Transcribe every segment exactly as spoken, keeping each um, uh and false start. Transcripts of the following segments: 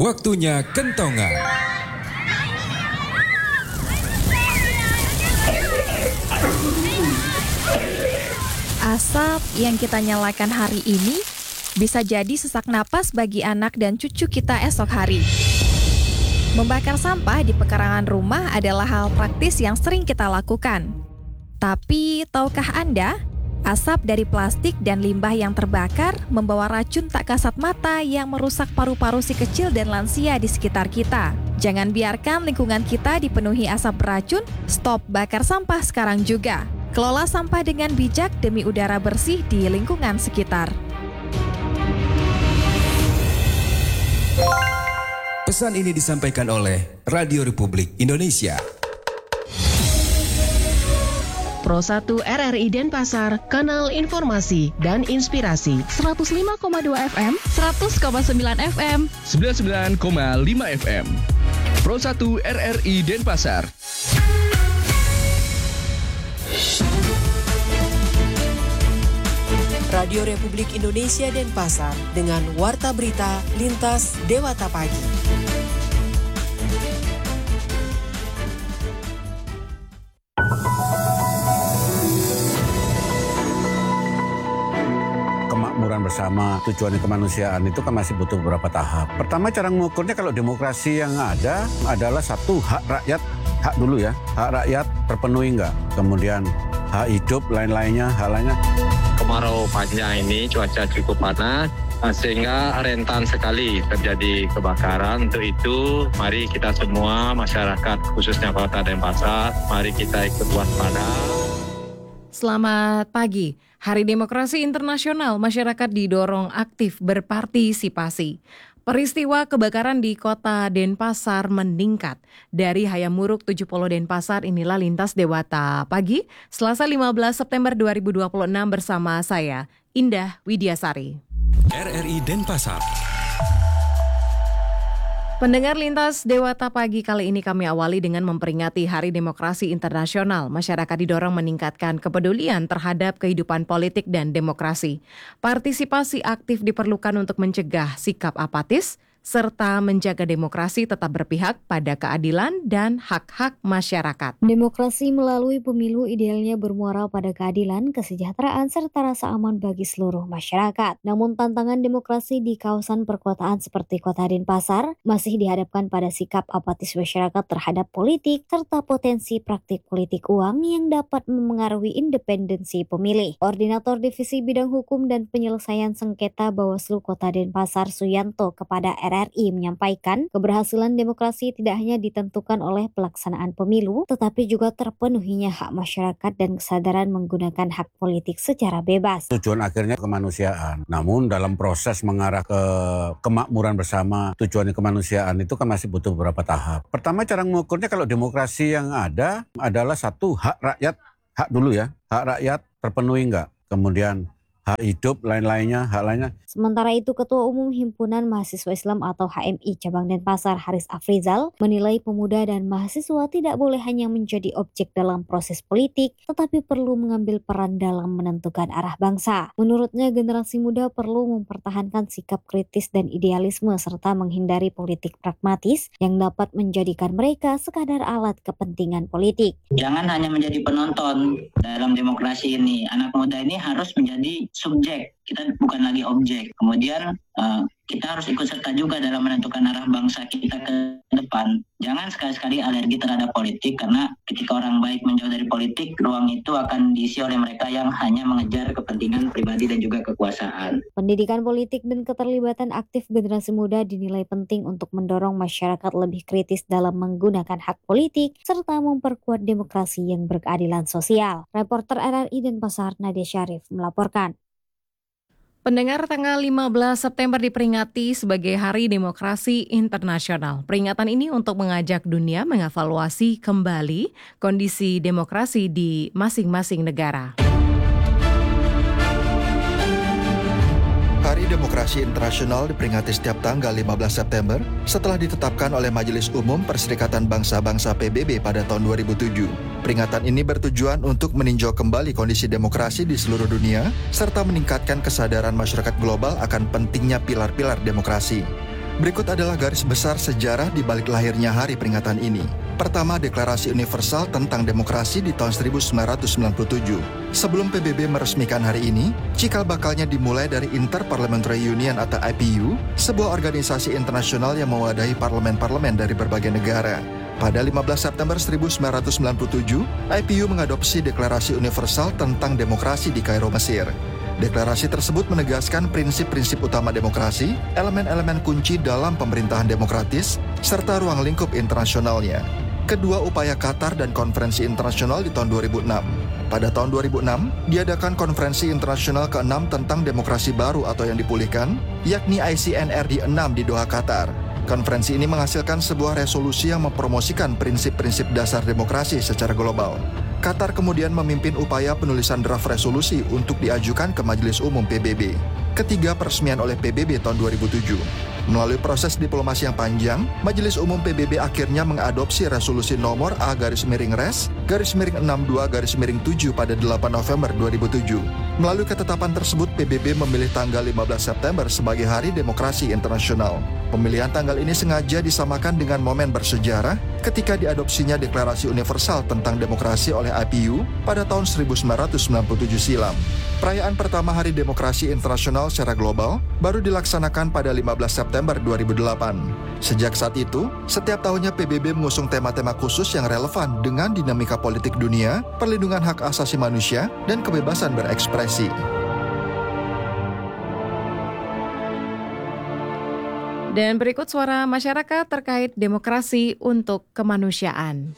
Waktunya kentongan. Asap yang kita nyalakan hari ini bisa jadi sesak napas bagi anak dan cucu kita esok hari. Membakar sampah di pekarangan rumah adalah hal praktis yang sering kita lakukan. Tapi, tahukah Anda, asap dari plastik dan limbah yang terbakar membawa racun tak kasat mata yang merusak paru-paru si kecil dan lansia di sekitar kita. Jangan biarkan lingkungan kita dipenuhi asap beracun, stop bakar sampah sekarang juga. Kelola sampah dengan bijak demi udara bersih di lingkungan sekitar. Pesan ini disampaikan oleh Radio Republik Indonesia. Pro satu R R I Denpasar, kanal informasi dan inspirasi. seratus lima koma dua F M, seratus koma sembilan F M, sembilan puluh sembilan koma lima F M. Pro satu R R I Denpasar. Radio Republik Indonesia Denpasar dengan Warta Berita Lintas Dewata Pagi. Kemakmuran bersama, tujuan kemanusiaan itu kan masih butuh beberapa tahap. Pertama, cara mengukurnya kalau demokrasi yang ada adalah satu, hak rakyat, hak dulu ya, hak rakyat terpenuhi enggak. Kemudian hak hidup, lain-lainnya, hal lainnya. Kemarau panjang ini cuaca cukup panas sehingga rentan sekali terjadi kebakaran. Untuk itu mari kita semua masyarakat khususnya Kota Denpasar, mari kita ikut waspada. Selamat pagi. Hari Demokrasi Internasional, masyarakat didorong aktif berpartisipasi. Peristiwa kebakaran di Kota Denpasar meningkat. Dari Hayamuruk tujuh puluh Denpasar, inilah Lintas Dewata Pagi, Selasa lima belas September dua ribu dua puluh enam bersama saya, Indah Widiasari. R R I Denpasar. Pendengar Lintas Dewata Pagi, kali ini kami awali dengan memperingati Hari Demokrasi Internasional. Masyarakat didorong meningkatkan kepedulian terhadap kehidupan politik dan demokrasi. Partisipasi aktif diperlukan untuk mencegah sikap apatis, serta menjaga demokrasi tetap berpihak pada keadilan dan hak-hak masyarakat. Demokrasi melalui pemilu idealnya bermuara pada keadilan, kesejahteraan, serta rasa aman bagi seluruh masyarakat. Namun tantangan demokrasi di kawasan perkotaan seperti Kota Denpasar masih dihadapkan pada sikap apatis masyarakat terhadap politik, serta potensi praktik politik uang yang dapat memengaruhi independensi pemilih. Koordinator Divisi Bidang Hukum dan Penyelesaian Sengketa Bawaslu Kota Denpasar, Suyanto, kepada R R I menyampaikan keberhasilan demokrasi tidak hanya ditentukan oleh pelaksanaan pemilu, tetapi juga terpenuhinya hak masyarakat dan kesadaran menggunakan hak politik secara bebas. Tujuan akhirnya kemanusiaan. Namun dalam proses mengarah ke kemakmuran bersama, tujuan kemanusiaan itu kan masih butuh beberapa tahap. Pertama, cara mengukurnya kalau demokrasi yang ada adalah satu, hak rakyat, hak dulu ya, hak rakyat terpenuhi enggak. Kemudian hak hidup, lain-lainnya, hak lainnya. Sementara itu, Ketua Umum Himpunan Mahasiswa Islam atau H M I Cabang Denpasar, Haris Afrizal, menilai pemuda dan mahasiswa tidak boleh hanya menjadi objek dalam proses politik, tetapi perlu mengambil peran dalam menentukan arah bangsa. Menurutnya, generasi muda perlu mempertahankan sikap kritis dan idealisme serta menghindari politik pragmatis yang dapat menjadikan mereka sekadar alat kepentingan politik. Jangan hanya menjadi penonton dalam demokrasi ini. Anak muda ini harus menjadi subjek, kita bukan lagi objek. Kemudian uh, kita harus ikut serta juga dalam menentukan arah bangsa kita ke depan. Jangan sekali-sekali alergi terhadap politik, karena ketika orang baik menjauh dari politik, ruang itu akan diisi oleh mereka yang hanya mengejar kepentingan pribadi dan juga kekuasaan. Pendidikan politik dan keterlibatan aktif generasi muda dinilai penting untuk mendorong masyarakat lebih kritis dalam menggunakan hak politik serta memperkuat demokrasi yang berkeadilan sosial. Reporter R R I Denpasar, Nadia Syarif, melaporkan. Pendengar, tanggal lima belas September diperingati sebagai Hari Demokrasi Internasional. Peringatan ini untuk mengajak dunia mengevaluasi kembali kondisi demokrasi di masing-masing negara. Hari Demokrasi Internasional diperingati setiap tanggal lima belas September setelah ditetapkan oleh Majelis Umum Perserikatan Bangsa-Bangsa P B B pada tahun dua ribu tujuh. Peringatan ini bertujuan untuk meninjau kembali kondisi demokrasi di seluruh dunia serta meningkatkan kesadaran masyarakat global akan pentingnya pilar-pilar demokrasi. Berikut adalah garis besar sejarah di balik lahirnya hari peringatan ini. Pertama, Deklarasi Universal tentang Demokrasi di tahun seribu sembilan ratus sembilan puluh tujuh. Sebelum P B B meresmikan hari ini, cikal bakalnya dimulai dari Interparliamentary Union atau I P U, sebuah organisasi internasional yang mewadahi parlemen-parlemen dari berbagai negara. Pada lima belas September seribu sembilan ratus sembilan puluh tujuh, I P U mengadopsi Deklarasi Universal tentang Demokrasi di Kairo, Mesir. Deklarasi tersebut menegaskan prinsip-prinsip utama demokrasi, elemen-elemen kunci dalam pemerintahan demokratis, serta ruang lingkup internasionalnya. Kedua, upaya Qatar dan konferensi internasional di tahun dua ribu enam. Pada tahun dua ribu enam, diadakan konferensi internasional keenam tentang demokrasi baru atau yang dipulihkan, yakni I C N R D enam di Doha, Qatar. Konferensi ini menghasilkan sebuah resolusi yang mempromosikan prinsip-prinsip dasar demokrasi secara global. Qatar kemudian memimpin upaya penulisan draft resolusi untuk diajukan ke Majelis Umum P B B. Ketiga, peresmian oleh P B B tahun dua ribu tujuh. Melalui proses diplomasi yang panjang, Majelis Umum P B B akhirnya mengadopsi resolusi nomor A garis miring res garis miring enam puluh dua garis miring tujuh pada delapan November dua ribu tujuh. Melalui ketetapan tersebut, P B B memilih tanggal lima belas September sebagai Hari Demokrasi Internasional. Pemilihan tanggal ini sengaja disamakan dengan momen bersejarah ketika diadopsinya Deklarasi Universal tentang Demokrasi oleh I P U pada tahun seribu sembilan ratus sembilan puluh tujuh silam. Perayaan pertama Hari Demokrasi Internasional secara global baru dilaksanakan pada lima belas September dua ribu delapan. Sejak saat itu, setiap tahunnya P B B mengusung tema-tema khusus yang relevan dengan dinamika politik dunia, perlindungan hak asasi manusia, dan kebebasan berekspresi. Dan berikut suara masyarakat terkait demokrasi untuk kemanusiaan.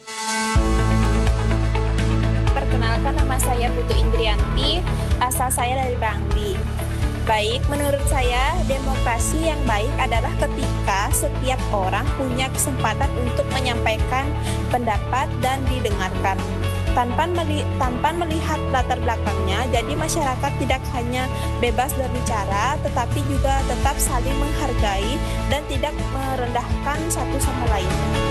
Perkenalkan, nama saya Putu Indrianti, asal saya dari Bangli. Baik, menurut saya demokrasi yang baik adalah ketika setiap orang punya kesempatan untuk menyampaikan pendapat dan didengarkan. Tanpa, meli- tanpa melihat latar belakangnya, jadi masyarakat tidak hanya bebas berbicara, tetapi juga tetap saling menghargai dan tidak merendahkan satu sama lain.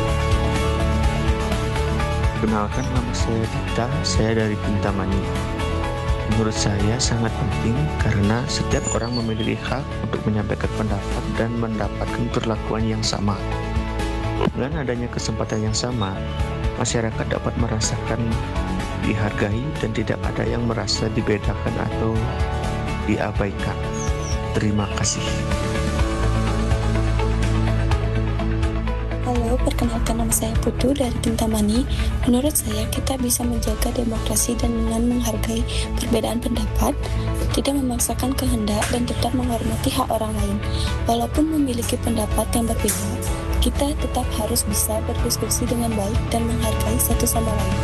Kenalkan, nama saya Dita, saya dari Kintamani. Menurut saya sangat penting karena setiap orang memiliki hak untuk menyampaikan pendapat dan mendapatkan perlakuan yang sama. Dengan adanya kesempatan yang sama, masyarakat dapat merasakan dihargai dan tidak ada yang merasa dibedakan atau diabaikan. Terima kasih. Halo, perkenalkan, nama saya Putu dari Kintamani. Menurut saya kita bisa menjaga demokrasi dan dengan menghargai perbedaan pendapat, tidak memaksakan kehendak dan tetap menghormati hak orang lain. Walaupun memiliki pendapat yang berbeda, kita tetap harus bisa berdiskusi dengan baik dan menghargai satu sama lain.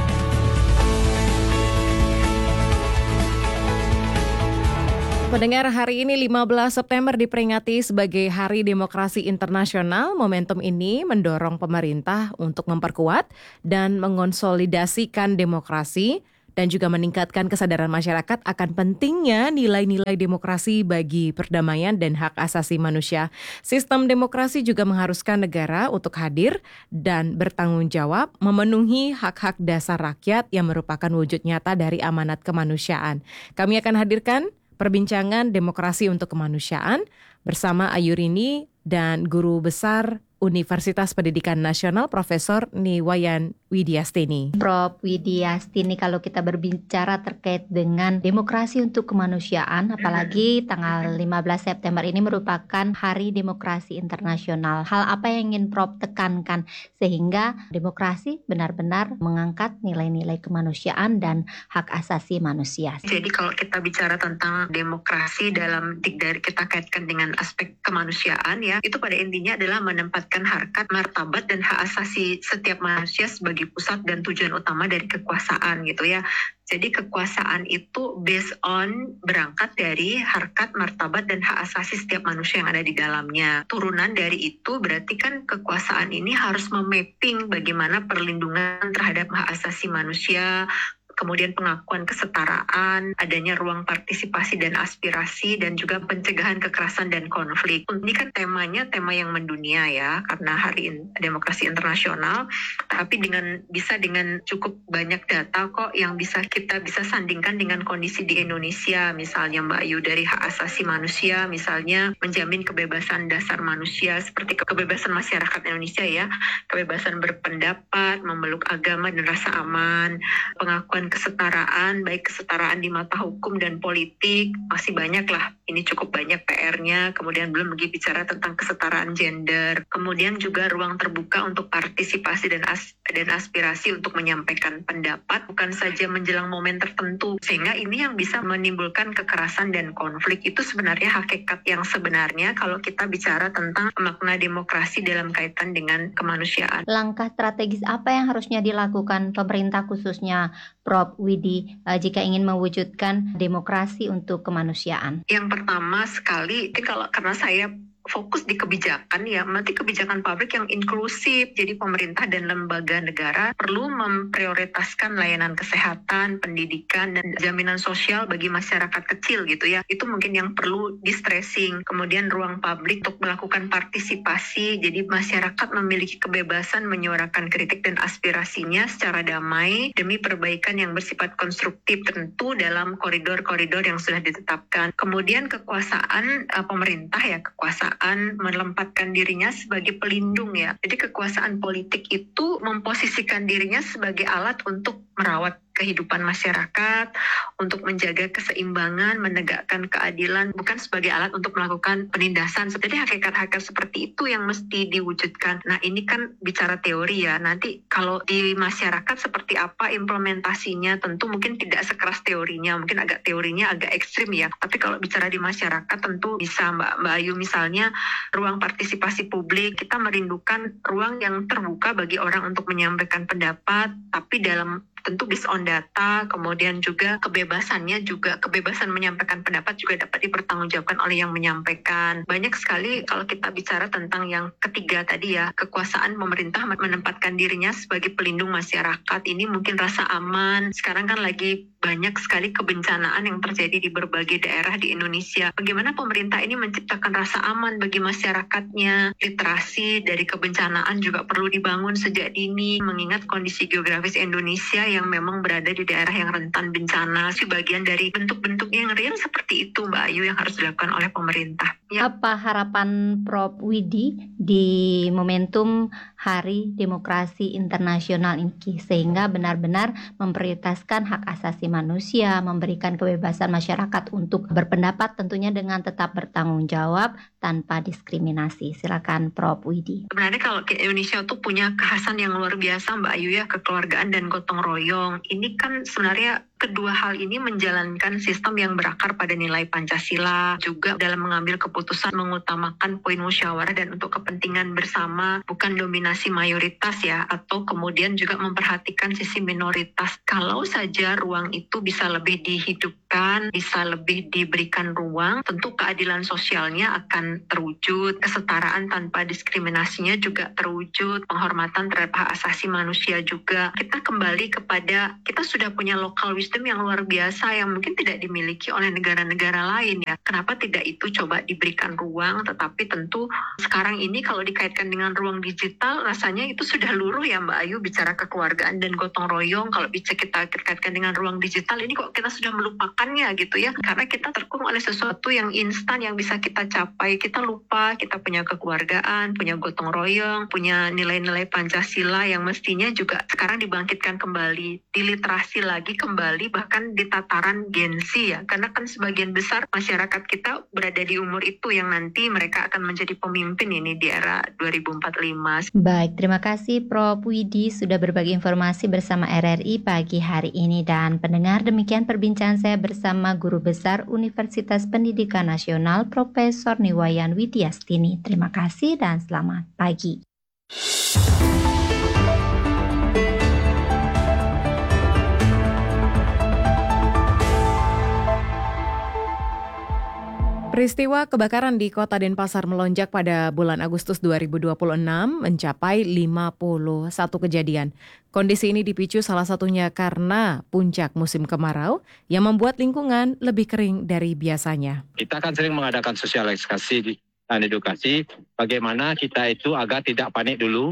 Pendengar, hari ini lima belas September diperingati sebagai Hari Demokrasi Internasional. Momentum ini mendorong pemerintah untuk memperkuat dan mengonsolidasikan demokrasi dan juga meningkatkan kesadaran masyarakat akan pentingnya nilai-nilai demokrasi bagi perdamaian dan hak asasi manusia. Sistem demokrasi juga mengharuskan negara untuk hadir dan bertanggung jawab memenuhi hak-hak dasar rakyat yang merupakan wujud nyata dari amanat kemanusiaan. Kami akan hadirkan perbincangan demokrasi untuk kemanusiaan bersama Ayurini dan Guru Besar Universitas Pendidikan Nasional Profesor Niwayan Widiastini. Prof Widiastini, kalau kita berbicara terkait dengan demokrasi untuk kemanusiaan, apalagi tanggal lima belas September ini merupakan Hari Demokrasi Internasional. Hal apa yang ingin Prof tekankan sehingga demokrasi benar-benar mengangkat nilai-nilai kemanusiaan dan hak asasi manusia? Jadi kalau kita bicara tentang demokrasi dalam dari kita kaitkan dengan aspek kemanusiaan, ya, itu pada intinya adalah menempatkan harkat, martabat, dan hak asasi setiap manusia sebagai pusat dan tujuan utama dari kekuasaan, gitu ya. Jadi kekuasaan itu based on berangkat dari harkat, martabat, dan hak asasi setiap manusia yang ada di dalamnya. Turunan dari itu berarti kan kekuasaan ini harus memapping bagaimana perlindungan terhadap hak asasi manusia, kemudian pengakuan kesetaraan, adanya ruang partisipasi dan aspirasi, dan juga pencegahan kekerasan dan konflik. Ini kan temanya tema yang mendunia ya, karena Hari Demokrasi Internasional, tapi dengan bisa dengan cukup banyak data kok yang bisa kita bisa sandingkan dengan kondisi di Indonesia. Misalnya Mbak Ayu, dari hak asasi manusia, misalnya menjamin kebebasan dasar manusia seperti kebebasan masyarakat Indonesia ya, kebebasan berpendapat, memeluk agama dan rasa aman, pengakuan kesetaraan, baik kesetaraan di mata hukum dan politik, masih banyak lah, ini cukup banyak P R-nya. Kemudian belum lagi bicara tentang kesetaraan gender, kemudian juga ruang terbuka untuk partisipasi dan as dan aspirasi untuk menyampaikan pendapat, bukan saja menjelang momen tertentu, sehingga ini yang bisa menimbulkan kekerasan dan konflik. Itu sebenarnya hakikat yang sebenarnya kalau kita bicara tentang makna demokrasi dalam kaitan dengan kemanusiaan. Langkah strategis apa yang harusnya dilakukan pemerintah khususnya Prof Widi jika ingin mewujudkan demokrasi untuk kemanusiaan? Yang pertama sekali, kalau karena saya fokus di kebijakan ya, nanti kebijakan publik yang inklusif. Jadi pemerintah dan lembaga negara perlu memprioritaskan layanan kesehatan, pendidikan, dan jaminan sosial bagi masyarakat kecil gitu ya. Itu mungkin yang perlu di stressing. Kemudian ruang publik untuk melakukan partisipasi, jadi masyarakat memiliki kebebasan menyuarakan kritik dan aspirasinya secara damai demi perbaikan yang bersifat konstruktif, tentu dalam koridor-koridor yang sudah ditetapkan. Kemudian kekuasaan uh, pemerintah ya, kekuasaan melempatkan dirinya sebagai pelindung ya. Jadi kekuasaan politik itu memposisikan dirinya sebagai alat untuk merawat kehidupan masyarakat, untuk menjaga keseimbangan, menegakkan keadilan, bukan sebagai alat untuk melakukan penindasan. Jadi hakikat-hakikat seperti itu yang mesti diwujudkan. Nah ini kan bicara teori ya, nanti kalau di masyarakat seperti apa implementasinya, tentu mungkin tidak sekeras teorinya, mungkin agak teorinya agak ekstrim ya. Tapi kalau bicara di masyarakat tentu bisa Mbak, Mbak Ayu, misalnya ruang partisipasi publik, kita merindukan ruang yang terbuka bagi orang untuk menyampaikan pendapat, tapi dalam tentu based on data, kemudian juga kebebasannya juga, kebebasan menyampaikan pendapat juga dapat dipertanggungjawabkan oleh yang menyampaikan. Banyak sekali kalau kita bicara tentang yang ketiga tadi ya, kekuasaan pemerintah menempatkan dirinya sebagai pelindung masyarakat. Ini mungkin rasa aman. Sekarang kan lagi banyak sekali kebencanaan yang terjadi di berbagai daerah di Indonesia. Bagaimana pemerintah ini menciptakan rasa aman bagi masyarakatnya? Literasi dari kebencanaan juga perlu dibangun sejak dini, mengingat kondisi geografis Indonesia yang memang berada di daerah yang rentan bencana. Si bagian dari bentuk-bentuk yang real seperti itu Mbak Ayu yang harus dilakukan oleh pemerintah. Ya. Apa harapan Prof Widi di momentum Hari Demokrasi Internasional ini sehingga benar-benar memprioritaskan hak asasi manusia, memberikan kebebasan masyarakat untuk berpendapat tentunya dengan tetap bertanggung jawab tanpa diskriminasi? Silakan Prof Widi. Sebenarnya kalau Indonesia tuh punya kekhasan yang luar biasa Mbak Ayu ya, kekeluargaan dan gotong royong. Ini kan sebenarnya kedua hal ini menjalankan sistem yang berakar pada nilai Pancasila, juga dalam mengambil keputusan mengutamakan poin musyawarah dan untuk kepentingan bersama, bukan dominasi mayoritas ya, atau kemudian juga memperhatikan sisi minoritas. Kalau saja ruang itu bisa lebih dihidupkan, bisa lebih diberikan ruang, tentu keadilan sosialnya akan terwujud, kesetaraan tanpa diskriminasinya juga terwujud, penghormatan terhadap hak asasi manusia juga. Kita kembali kepada, kita sudah punya local wisdom yang luar biasa yang mungkin tidak dimiliki oleh negara-negara lain ya. Kenapa tidak itu coba diberikan ruang? Tetapi tentu sekarang ini kalau dikaitkan dengan ruang digital, rasanya itu sudah luruh ya Mbak Ayu, bicara kekeluargaan dan gotong royong. Kalau bicara kita kaitkan dengan ruang digital ini kok kita sudah melupakannya gitu ya, karena kita terkurung oleh sesuatu yang instan yang bisa kita capai. Kita lupa kita punya kekeluargaan, punya gotong royong, punya nilai-nilai Pancasila yang mestinya juga sekarang dibangkitkan kembali, diliterasi lagi kembali, bahkan di tataran Gen Z ya, karena kan sebagian besar masyarakat kita berada di umur itu yang nanti mereka akan menjadi pemimpin ini di era dua ribu empat puluh lima. Baik, terima kasih Prof Widi sudah berbagi informasi bersama R R I pagi hari ini. Dan pendengar, demikian perbincangan saya bersama Guru Besar Universitas Pendidikan Nasional Profesor Niwayan Widiastini. Terima kasih dan selamat pagi. Peristiwa kebakaran di Kota Denpasar melonjak pada bulan Agustus dua ribu dua puluh enam mencapai lima puluh satu kejadian. Kondisi ini dipicu salah satunya karena puncak musim kemarau yang membuat lingkungan lebih kering dari biasanya. Kita kan sering mengadakan sosialisasi dan edukasi bagaimana kita itu agar tidak panik dulu.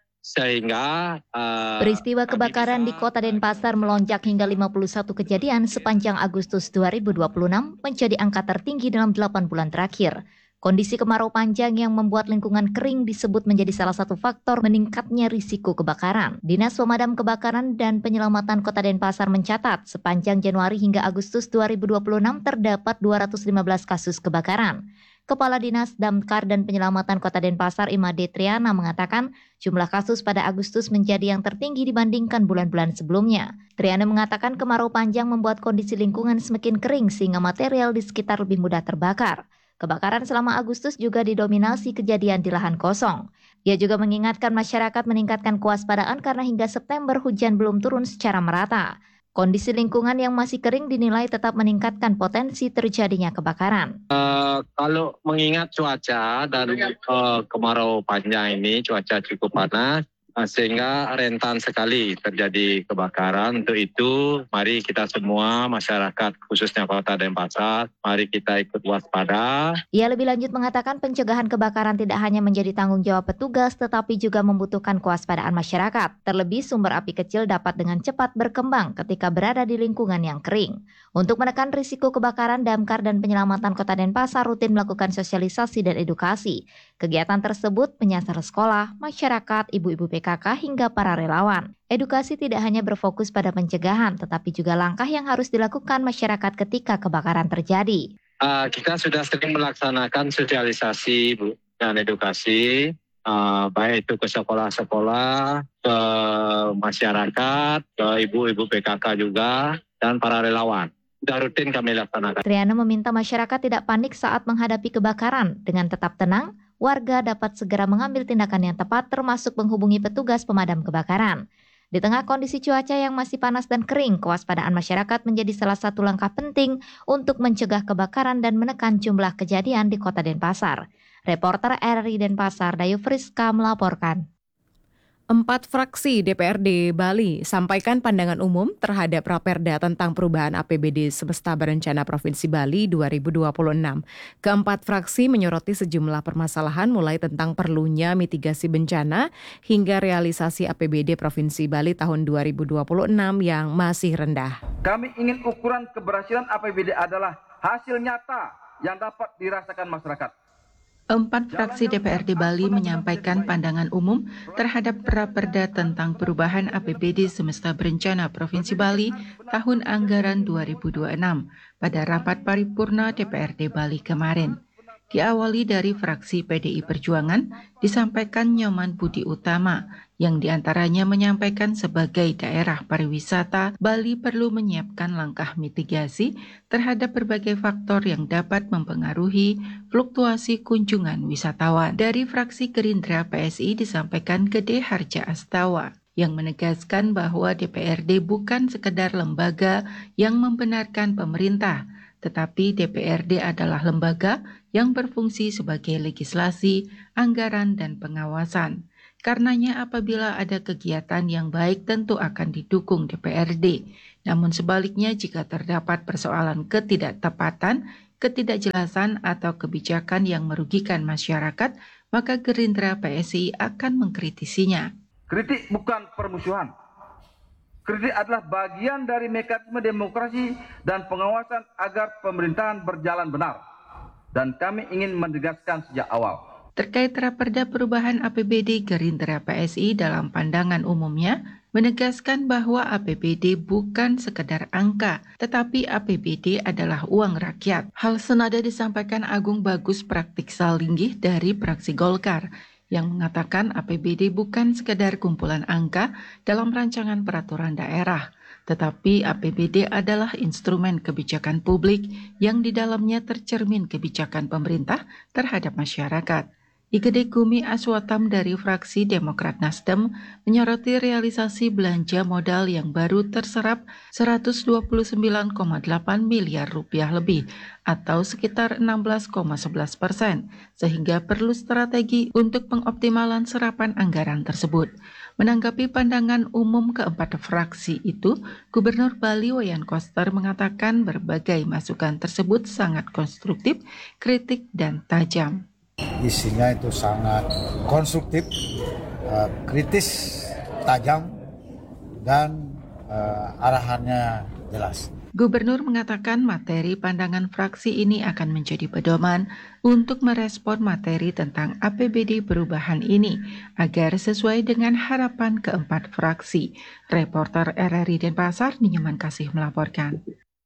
Sehingga uh, peristiwa kebakaran di Kota Denpasar melonjak hingga lima puluh satu kejadian sepanjang Agustus dua ribu dua puluh enam menjadi angka tertinggi dalam delapan bulan terakhir. Kondisi kemarau panjang yang membuat lingkungan kering disebut menjadi salah satu faktor meningkatnya risiko kebakaran. Dinas Pemadam Kebakaran dan Penyelamatan Kota Denpasar mencatat sepanjang Januari hingga Agustus dua ribu dua puluh enam terdapat dua ratus lima belas kasus kebakaran. Kepala Dinas Damkar dan Penyelamatan Kota Denpasar Imade Triana mengatakan jumlah kasus pada Agustus menjadi yang tertinggi dibandingkan bulan-bulan sebelumnya. Triana mengatakan kemarau panjang membuat kondisi lingkungan semakin kering sehingga material di sekitar lebih mudah terbakar. Kebakaran selama Agustus juga didominasi kejadian di lahan kosong. Ia juga mengingatkan masyarakat meningkatkan kewaspadaan karena hingga September hujan belum turun secara merata. Kondisi lingkungan yang masih kering dinilai tetap meningkatkan potensi terjadinya kebakaran. Uh, kalau mengingat cuaca dan uh, kemarau panjang ini, cuaca cukup panas, uh, sehingga rentan sekali terjadi kebakaran. Untuk itu, mari kita semua, masyarakat khususnya Kota Denpasar, mari kita ikut waspada. Ia lebih lanjut mengatakan pencegahan kebakaran tidak hanya menjadi tanggung jawab petugas, tetapi juga membutuhkan kewaspadaan masyarakat. Terlebih sumber api kecil dapat dengan cepat berkembang ketika berada di lingkungan yang kering. Untuk menekan risiko kebakaran, Damkar dan Penyelamatan Kota Denpasar rutin melakukan sosialisasi dan edukasi. Kegiatan tersebut menyasar sekolah, masyarakat, ibu-ibu P K K hingga para relawan. Edukasi tidak hanya berfokus pada pencegahan, tetapi juga langkah yang harus dilakukan masyarakat ketika kebakaran terjadi. Uh, kita sudah sering melaksanakan sosialisasi Bu, dan edukasi, uh, baik itu ke sekolah-sekolah, ke masyarakat, ke ibu-ibu P K K juga, dan para relawan. Sudah rutin kami laksanakan. Triana meminta masyarakat tidak panik saat menghadapi kebakaran. Dengan tetap tenang, warga dapat segera mengambil tindakan yang tepat termasuk menghubungi petugas pemadam kebakaran. Di tengah kondisi cuaca yang masih panas dan kering, kewaspadaan masyarakat menjadi salah satu langkah penting untuk mencegah kebakaran dan menekan jumlah kejadian di Kota Denpasar. Reporter R R I Denpasar, Dayu Friska melaporkan. Empat fraksi D P R D Bali sampaikan pandangan umum terhadap Raperda tentang perubahan A P B D Semesta Berencana Provinsi Bali dua ribu dua puluh enam. Keempat fraksi menyoroti sejumlah permasalahan mulai tentang perlunya mitigasi bencana hingga realisasi A P B D Provinsi Bali tahun dua ribu dua puluh enam yang masih rendah. Kami ingin ukuran keberhasilan A P B D adalah hasil nyata yang dapat dirasakan masyarakat. Empat fraksi D P R D Bali menyampaikan pandangan umum terhadap Raperda tentang perubahan A P B D Semesta Berencana Provinsi Bali tahun anggaran dua ribu dua puluh enam pada rapat paripurna D P R D Bali kemarin. Diawali dari fraksi P D I Perjuangan, disampaikan Nyoman Budi Utama, yang diantaranya menyampaikan sebagai daerah pariwisata, Bali perlu menyiapkan langkah mitigasi terhadap berbagai faktor yang dapat mempengaruhi fluktuasi kunjungan wisatawan. Dari fraksi Gerindra P S I disampaikan Gede Harja Astawa, yang menegaskan bahwa D P R D bukan sekedar lembaga yang membenarkan pemerintah, tetapi D P R D adalah lembaga yang berfungsi sebagai legislasi, anggaran, dan pengawasan. Karenanya apabila ada kegiatan yang baik tentu akan didukung D P R D. Namun sebaliknya jika terdapat persoalan ketidaktepatan, ketidakjelasan, atau kebijakan yang merugikan masyarakat, maka Gerindra P S I akan mengkritisinya. Kritik bukan permusuhan. Kritik adalah bagian dari mekanisme demokrasi dan pengawasan agar pemerintahan berjalan benar. Dan kami ingin menegaskan sejak awal. Terkait Raperda perubahan A P B D, Gerindra P S I dalam pandangan umumnya menegaskan bahwa A P B D bukan sekedar angka, tetapi A P B D adalah uang rakyat. Hal senada disampaikan Agung Bagus Praktiksalinggih dari fraksi Golkar, yang mengatakan A P B D bukan sekedar kumpulan angka dalam rancangan peraturan daerah, tetapi A P B D adalah instrumen kebijakan publik yang di dalamnya tercermin kebijakan pemerintah terhadap masyarakat. Igede Gumi Aswatam dari fraksi Demokrat Nasdem menyoroti realisasi belanja modal yang baru terserap seratus dua puluh sembilan koma delapan miliar rupiah lebih atau sekitar enam belas koma sebelas persen, sehingga perlu strategi untuk pengoptimalan serapan anggaran tersebut. Menanggapi pandangan umum keempat fraksi itu, Gubernur Bali Wayan Koster mengatakan berbagai masukan tersebut sangat konstruktif, kritik, dan tajam. Isinya itu sangat konstruktif, uh, kritis, tajam, dan uh, arahannya jelas. Gubernur mengatakan materi pandangan fraksi ini akan menjadi pedoman untuk merespon materi tentang A P B D perubahan ini agar sesuai dengan harapan keempat fraksi. Reporter R R I Denpasar, Ninyaman Kasih melaporkan.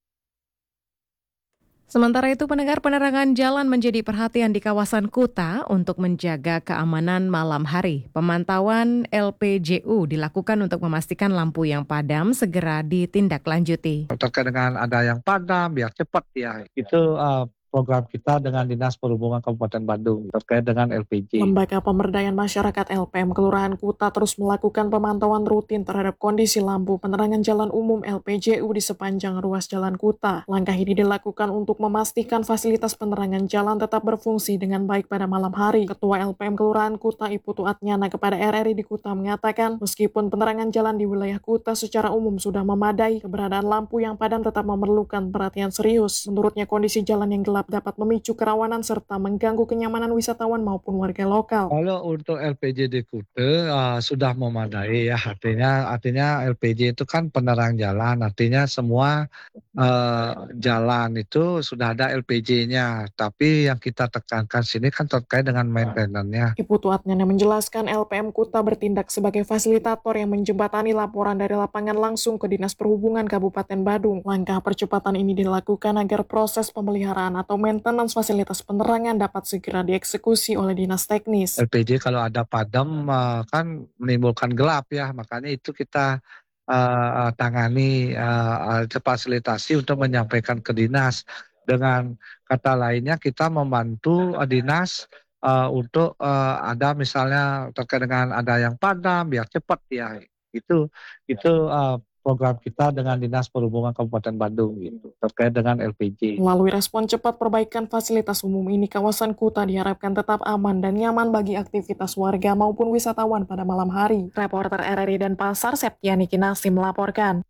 Sementara itu, pendengar, penerangan jalan menjadi perhatian di kawasan Kuta untuk menjaga keamanan malam hari. Pemantauan L P J U dilakukan untuk memastikan lampu yang padam segera ditindaklanjuti. Terkait dengan ada yang padam, biar cepat ya. Itu uh, program kita dengan Dinas Perhubungan Kabupaten Bandung terkait dengan L P J. Lembaga Pemberdayaan Masyarakat L P M Kelurahan Kuta terus melakukan pemantauan rutin terhadap kondisi lampu penerangan jalan umum L P J U di sepanjang ruas jalan Kuta. Langkah ini dilakukan untuk memastikan fasilitas penerangan jalan tetap berfungsi dengan baik pada malam hari. Ketua L P M Kelurahan Kuta Iputu Atnyana kepada R R I di Kuta mengatakan, meskipun penerangan jalan di wilayah Kuta secara umum sudah memadai, keberadaan lampu yang padam tetap memerlukan perhatian serius. Menurutnya, kondisi jalan yang gelap dapat memicu kerawanan serta mengganggu kenyamanan wisatawan maupun warga lokal. Kalau untuk L P J di Kuta uh, sudah memadai ya, artinya artinya L P J itu kan penerang jalan, artinya semua uh, jalan itu sudah ada L P J-nya. Tapi yang kita tekankan sini kan terkait dengan maintenance-nya. Iputu Atnyana menjelaskan L P M Kuta bertindak sebagai fasilitator yang menjembatani laporan dari lapangan langsung ke Dinas Perhubungan Kabupaten Badung. Langkah percepatan ini dilakukan agar proses pemeliharaan atau maintenance fasilitas penerangan dapat segera dieksekusi oleh dinas teknis. L P J kalau ada padam uh, kan menimbulkan gelap ya, makanya itu kita uh, tangani uh, fasilitasi untuk menyampaikan ke dinas. Dengan kata lainnya kita membantu uh, dinas uh, untuk uh, ada misalnya terkait dengan ada yang padam biar cepat ya. Itu itu uh, program kita dengan Dinas Perhubungan Kabupaten Bandung gitu terkait dengan L P J. Melalui respon cepat perbaikan fasilitas umum ini, kawasan Kuta diharapkan tetap aman dan nyaman bagi aktivitas warga maupun wisatawan pada malam hari. Reporter R R I Denpasar, Septiani Kinasi melaporkan.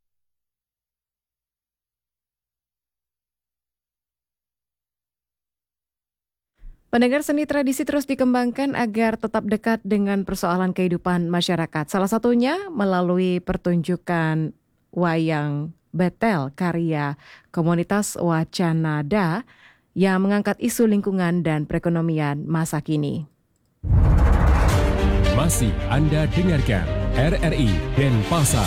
Pendengar, seni tradisi terus dikembangkan agar tetap dekat dengan persoalan kehidupan masyarakat. Salah satunya melalui pertunjukan wayang betel karya komunitas Wacanada yang mengangkat isu lingkungan dan perekonomian masa kini. Masih Anda dengarkan R R I Denpasar.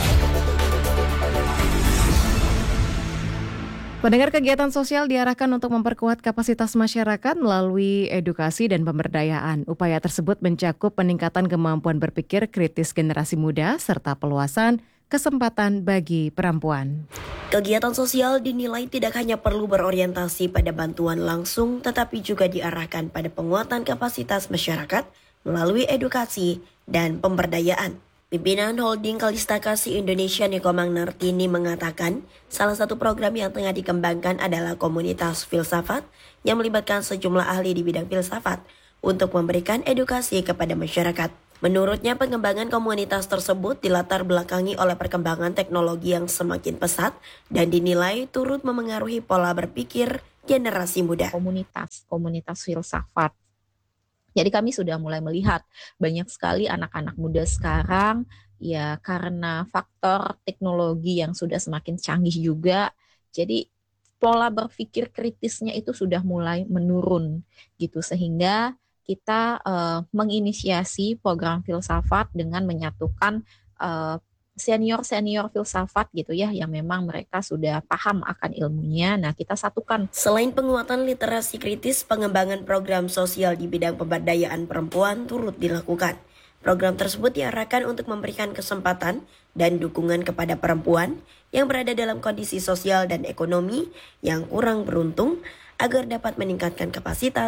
Pendengar, kegiatan sosial diarahkan untuk memperkuat kapasitas masyarakat melalui edukasi dan pemberdayaan. Upaya tersebut mencakup peningkatan kemampuan berpikir kritis generasi muda serta peluasan kesempatan bagi perempuan. Kegiatan sosial dinilai tidak hanya perlu berorientasi pada bantuan langsung, tetapi juga diarahkan pada penguatan kapasitas masyarakat melalui edukasi dan pemberdayaan. Pimpinan Holding Kalista Kasih Indonesia Nikomang Nartini mengatakan, salah satu program yang tengah dikembangkan adalah komunitas filsafat yang melibatkan sejumlah ahli di bidang filsafat untuk memberikan edukasi kepada masyarakat. Menurutnya, pengembangan komunitas tersebut dilatar belakangi oleh perkembangan teknologi yang semakin pesat dan dinilai turut memengaruhi pola berpikir generasi muda. Komunitas, komunitas filsafat. Jadi kami sudah mulai melihat banyak sekali anak-anak muda sekarang ya karena faktor teknologi yang sudah semakin canggih juga. Jadi pola berpikir kritisnya itu sudah mulai menurun gitu, sehingga kita uh, menginisiasi program filsafat dengan menyatukan uh, senior-senior filsafat gitu ya, yang memang mereka sudah paham akan ilmunya. Nah, kita satukan. Selain penguatan literasi kritis, pengembangan program sosial di bidang pemberdayaan perempuan turut dilakukan. Program tersebut diarahkan untuk memberikan kesempatan dan dukungan kepada perempuan yang berada dalam kondisi sosial dan ekonomi yang kurang beruntung agar dapat meningkatkan kapasitas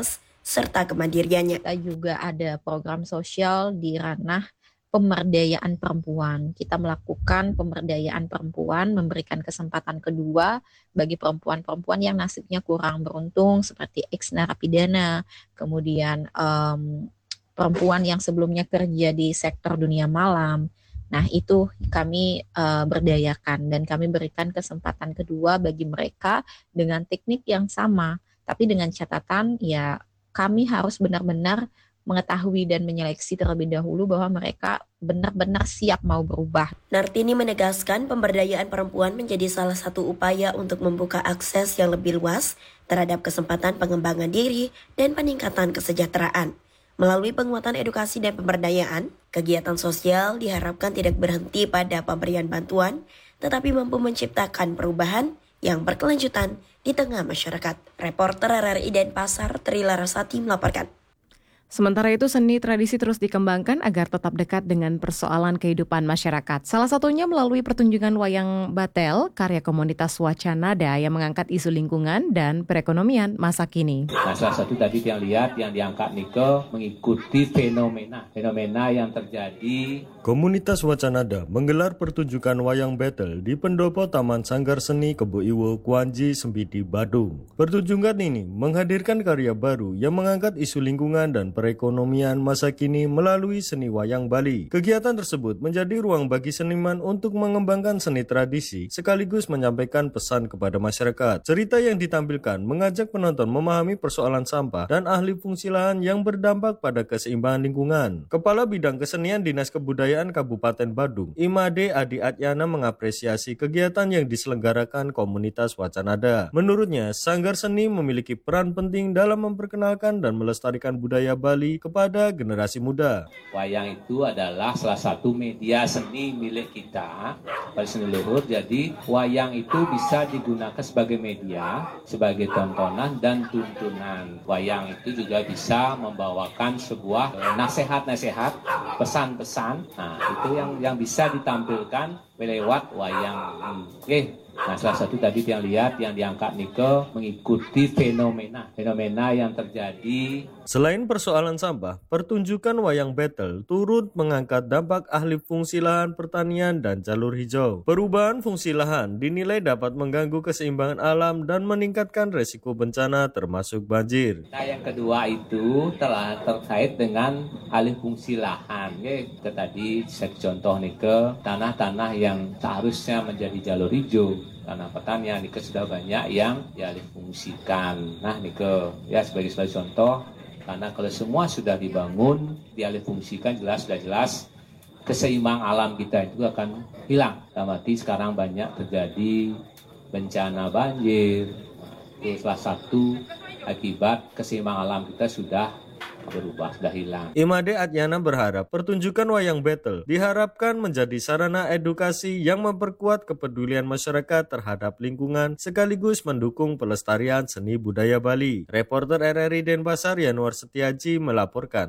serta kemandiriannya. Kita juga ada program sosial di ranah pemberdayaan perempuan. Kita melakukan pemberdayaan perempuan, memberikan kesempatan kedua bagi perempuan-perempuan yang nasibnya kurang beruntung seperti ex-narapidana, kemudian um, perempuan yang sebelumnya kerja di sektor dunia malam. Nah, itu kami uh, berdayakan dan kami berikan kesempatan kedua bagi mereka dengan teknik yang sama, tapi dengan catatan ya kami harus benar-benar mengetahui dan menyeleksi terlebih dahulu bahwa mereka benar-benar siap mau berubah. Nartini menegaskan pemberdayaan perempuan menjadi salah satu upaya untuk membuka akses yang lebih luas terhadap kesempatan pengembangan diri dan peningkatan kesejahteraan. Melalui penguatan edukasi dan pemberdayaan, kegiatan sosial diharapkan tidak berhenti pada pemberian bantuan, tetapi mampu menciptakan perubahan yang berkelanjutan di tengah masyarakat. Reporter R R I Denpasar, Tri Larasati melaporkan. Sementara itu, seni tradisi terus dikembangkan agar tetap dekat dengan persoalan kehidupan masyarakat. Salah satunya melalui pertunjukan wayang batel, karya komunitas Wacanada yang mengangkat isu lingkungan dan perekonomian masa kini. Nah, salah satu tadi yang lihat yang diangkat Nike mengikuti fenomena, fenomena yang terjadi. Komunitas Wacanada menggelar pertunjukan wayang batel di pendopo Taman Sanggar Seni Kebo Iwo, Kuanji, Sempidi, Badung. Pertunjukan ini menghadirkan karya baru yang mengangkat isu lingkungan dan perekonomian masa kini melalui seni wayang Bali. Kegiatan tersebut menjadi ruang bagi seniman untuk mengembangkan seni tradisi sekaligus menyampaikan pesan kepada masyarakat. Cerita yang ditampilkan mengajak penonton memahami persoalan sampah dan ahli fungsi lahan yang berdampak pada keseimbangan lingkungan. Kepala Bidang Kesenian Dinas Kebudayaan Kabupaten Badung, Imade Adi Atyana mengapresiasi kegiatan yang diselenggarakan komunitas Wacanada. Menurutnya, Sanggar Seni memiliki peran penting dalam memperkenalkan dan melestarikan budaya Bali kepada generasi muda. Wayang itu adalah salah satu media seni milik kita, Bali Seni Luhur. Jadi wayang itu bisa digunakan sebagai media, sebagai tontonan dan tuntunan. Wayang itu juga bisa membawakan sebuah nasihat-nasihat, pesan-pesan. Nah, itu yang yang bisa ditampilkan lewat wayang ini. Oke. Nah, salah satu tadi yang lihat yang diangkat Nike mengikuti fenomena, fenomena yang terjadi. Selain persoalan sampah, pertunjukan wayang battle turut mengangkat dampak ahli fungsi lahan pertanian dan jalur hijau. Perubahan fungsi lahan dinilai dapat mengganggu keseimbangan alam dan meningkatkan resiko bencana termasuk banjir. Nah, yang kedua itu telah terkait dengan alih fungsi lahan. Oke, kita tadi saya contoh Nike, tanah-tanah yang seharusnya menjadi jalur hijau, tanah pertanian Nike sudah banyak yang dialihfungsikan. Nah, Nike ya sebagai sebagai contoh, karena kalau semua sudah dibangun, dialihfungsikan jelas sudah jelas keseimbangan alam kita itu akan hilang. Berarti sekarang banyak terjadi bencana banjir. Itu salah satu akibat keseimbangan alam kita sudah berubah, sudah hilang. Imade Atyana berharap pertunjukan wayang battle diharapkan menjadi sarana edukasi yang memperkuat kepedulian masyarakat terhadap lingkungan sekaligus mendukung pelestarian seni budaya Bali. Reporter R R I Denpasar Yanuar Setiaji melaporkan.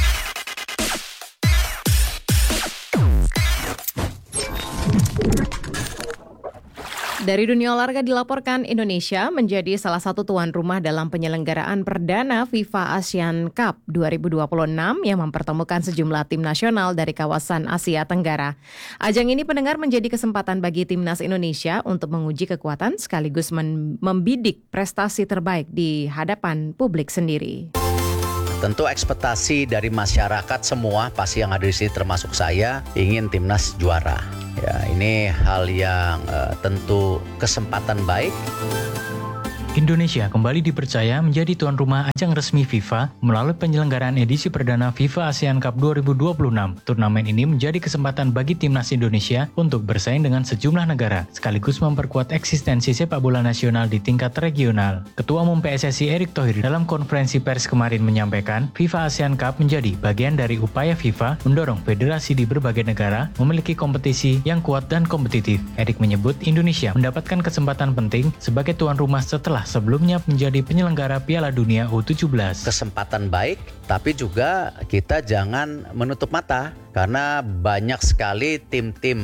Dari dunia olahraga dilaporkan Indonesia menjadi salah satu tuan rumah dalam penyelenggaraan perdana FIFA Asian Cup dua ribu dua puluh enam yang mempertemukan sejumlah tim nasional dari kawasan Asia Tenggara. Ajang ini pendengar menjadi kesempatan bagi timnas Indonesia untuk menguji kekuatan sekaligus mem- membidik prestasi terbaik di hadapan publik sendiri. Tentu ekspektasi dari masyarakat semua, pasti yang ada di sini termasuk saya, ingin timnas juara. Ya, ini hal yang uh, tentu kesempatan baik. Indonesia kembali dipercaya menjadi tuan rumah ajang resmi FIFA melalui penyelenggaraan edisi perdana FIFA ASEAN Cup dua ribu dua puluh enam. Turnamen ini menjadi kesempatan bagi timnas Indonesia untuk bersaing dengan sejumlah negara, sekaligus memperkuat eksistensi sepak bola nasional di tingkat regional. Ketua Umum P S S I Erick Thohir dalam konferensi pers kemarin menyampaikan, FIFA ASEAN Cup menjadi bagian dari upaya FIFA mendorong federasi di berbagai negara memiliki kompetisi yang kuat dan kompetitif. Erick menyebut Indonesia mendapatkan kesempatan penting sebagai tuan rumah setelah sebelumnya menjadi penyelenggara Piala Dunia U tujuh belas. Kesempatan baik, tapi juga kita jangan menutup mata karena banyak sekali tim-tim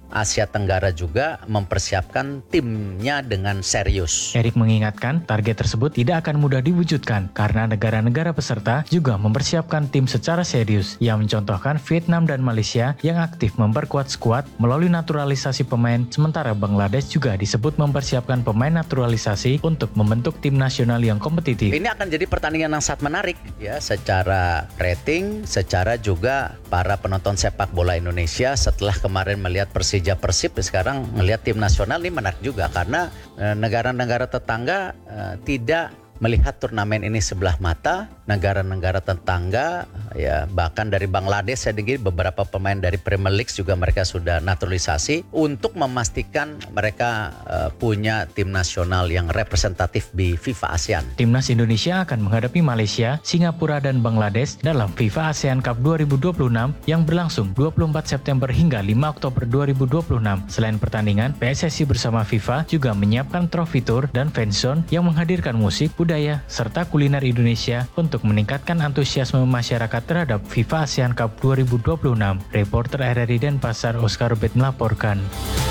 Asia Tenggara juga mempersiapkan timnya dengan serius. Erik mengingatkan target tersebut tidak akan mudah diwujudkan karena negara-negara peserta juga mempersiapkan tim secara serius. Ia mencontohkan Vietnam dan Malaysia yang aktif memperkuat skuad melalui naturalisasi pemain, sementara Bangladesh juga disebut mempersiapkan pemain naturalisasi untuk membentuk tim nasional yang kompetitif. Ini akan jadi pertandingan yang sangat menarik ya, secara rating, secara juga para penonton sepak bola Indonesia setelah kemarin melihat Persija Persib, sekarang melihat tim nasional ini menarik juga karena e, negara-negara tetangga e, tidak melihat turnamen ini sebelah mata. Negara-negara tetangga ya, bahkan dari Bangladesh saya dengar beberapa pemain dari Premier League juga mereka sudah naturalisasi untuk memastikan mereka uh, punya tim nasional yang representatif di FIFA ASEAN. Timnas Indonesia akan menghadapi Malaysia, Singapura dan Bangladesh dalam FIFA ASEAN Cup dua ribu dua puluh enam yang berlangsung dua puluh empat September hingga lima Oktober dua ribu dua puluh enam. Selain pertandingan, P S S I bersama FIFA juga menyiapkan trophy tour dan fanzone yang menghadirkan musik, budaya, serta kuliner Indonesia untuk meningkatkan antusiasme masyarakat terhadap FIFA ASEAN Cup dua ribu dua puluh enam. Reporter R R I Denpasar Oscar Robert melaporkan.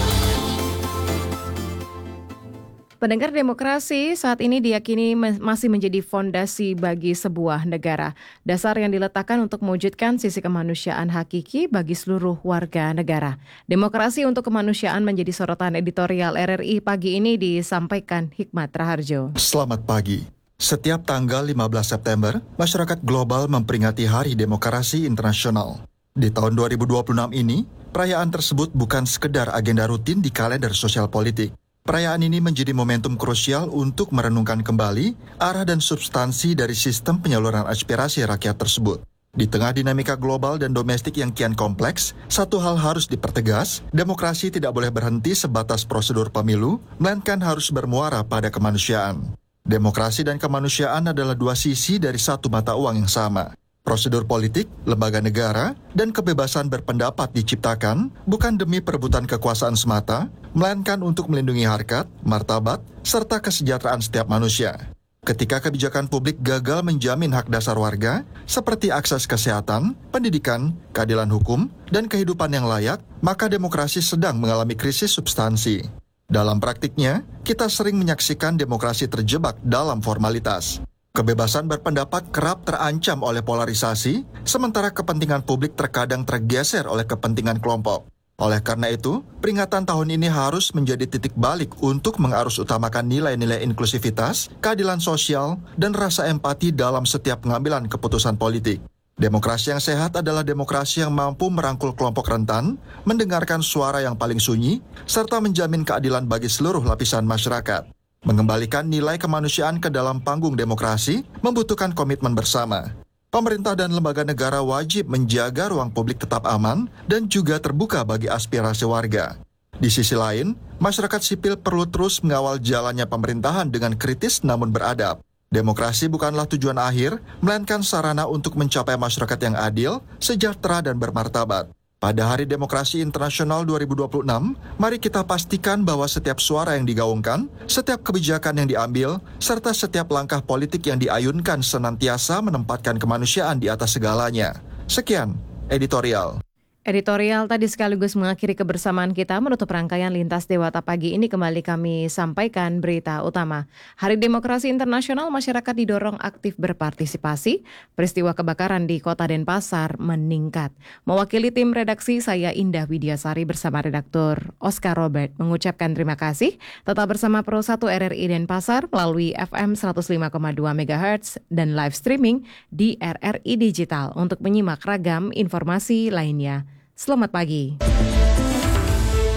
Pendengar, demokrasi saat ini diyakini masih menjadi fondasi bagi sebuah negara. Dasar yang diletakkan untuk mewujudkan sisi kemanusiaan hakiki bagi seluruh warga negara. Demokrasi untuk kemanusiaan menjadi sorotan editorial R R I pagi ini disampaikan Hikmat Raharjo. Selamat pagi. Setiap tanggal lima belas September, masyarakat global memperingati Hari Demokrasi Internasional. Di tahun dua ribu dua puluh enam ini, perayaan tersebut bukan sekedar agenda rutin di kalender sosial politik. Perayaan ini menjadi momentum krusial untuk merenungkan kembali arah dan substansi dari sistem penyaluran aspirasi rakyat tersebut. Di tengah dinamika global dan domestik yang kian kompleks, satu hal harus dipertegas, demokrasi tidak boleh berhenti sebatas prosedur pemilu, melainkan harus bermuara pada kemanusiaan. Demokrasi dan kemanusiaan adalah dua sisi dari satu mata uang yang sama. Prosedur politik, lembaga negara, dan kebebasan berpendapat diciptakan bukan demi perebutan kekuasaan semata, melainkan untuk melindungi harkat, martabat, serta kesejahteraan setiap manusia. Ketika kebijakan publik gagal menjamin hak dasar warga, seperti akses kesehatan, pendidikan, keadilan hukum, dan kehidupan yang layak, maka demokrasi sedang mengalami krisis substansi. Dalam praktiknya, kita sering menyaksikan demokrasi terjebak dalam formalitas. Kebebasan berpendapat kerap terancam oleh polarisasi, sementara kepentingan publik terkadang tergeser oleh kepentingan kelompok. Oleh karena itu, peringatan tahun ini harus menjadi titik balik untuk mengarus utamakan nilai-nilai inklusivitas, keadilan sosial, dan rasa empati dalam setiap pengambilan keputusan politik. Demokrasi yang sehat adalah demokrasi yang mampu merangkul kelompok rentan, mendengarkan suara yang paling sunyi, serta menjamin keadilan bagi seluruh lapisan masyarakat. Mengembalikan nilai kemanusiaan ke dalam panggung demokrasi membutuhkan komitmen bersama. Pemerintah dan lembaga negara wajib menjaga ruang publik tetap aman dan juga terbuka bagi aspirasi warga. Di sisi lain, masyarakat sipil perlu terus mengawal jalannya pemerintahan dengan kritis namun beradab. Demokrasi bukanlah tujuan akhir, melainkan sarana untuk mencapai masyarakat yang adil, sejahtera, dan bermartabat. Pada Hari Demokrasi Internasional dua ribu dua puluh enam, mari kita pastikan bahwa setiap suara yang digaungkan, setiap kebijakan yang diambil, serta setiap langkah politik yang diayunkan senantiasa menempatkan kemanusiaan di atas segalanya. Sekian, editorial. Editorial tadi sekaligus mengakhiri kebersamaan kita menutup rangkaian Lintas Dewata pagi ini. Kembali kami sampaikan berita utama. Hari Demokrasi Internasional, masyarakat didorong aktif berpartisipasi. Peristiwa kebakaran di Kota Denpasar meningkat. Mewakili tim redaksi, saya Indah Widiasari bersama redaktur Oscar Robert mengucapkan terima kasih. Tetap bersama Pro satu R R I Denpasar melalui F M seratus lima koma dua megahertz dan live streaming di R R I Digital untuk menyimak ragam informasi lainnya. Selamat pagi.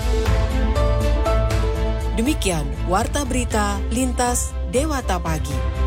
Demikian Warta Berita Lintas Dewata Pagi.